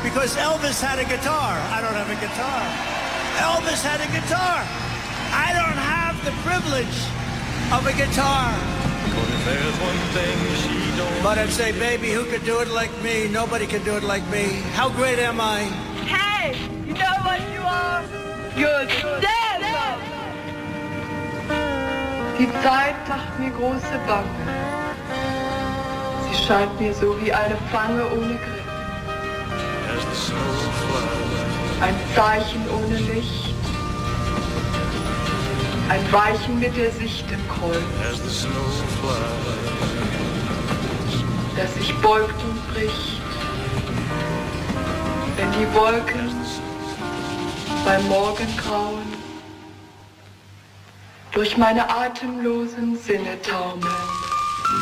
because Elvis had a guitar. I don't have a guitar. Elvis had a guitar. I don't have the privilege of a guitar. There's one thing she don't. But I'd say, baby, who could do it like me? Nobody can do it like me. How great am I? Hey, you know what you are? You're dead. Die Zeit macht mir große Bange. Sie scheint mir so wie eine Fange ohne Griff. As the snow flies. Ein Zeichen ohne Licht. Ein Weichen mit der Sicht im Kreuz. As the snow flies. Das sich beugt und bricht. Wenn die Wolken beim Morgengrauen durch meine atemlosen Sinne taumeln.